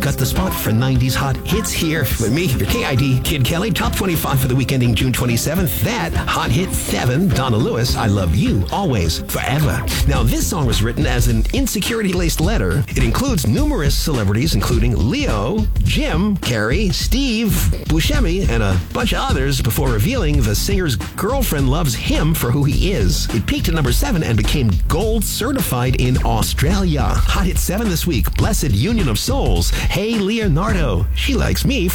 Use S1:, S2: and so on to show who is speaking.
S1: got the spot for 90s hot hits here with me, your KID, Kid Kelly. Top 25 for the week ending June 27th. That Hot Hit 7, Donna Lewis, I Love You, Always, Forever. Now, this song was written as an insecurity-laced letter. It includes numerous celebrities, including Leo, Jim, Carrie, Steve, Buscemi, and a bunch of others before revealing the singer's girlfriend loves him for who he is. It peaked at number 7 and became gold certified in Australia. Hot Hit 7 this week, Blessed Union of Souls. Hey Leonardo, she likes me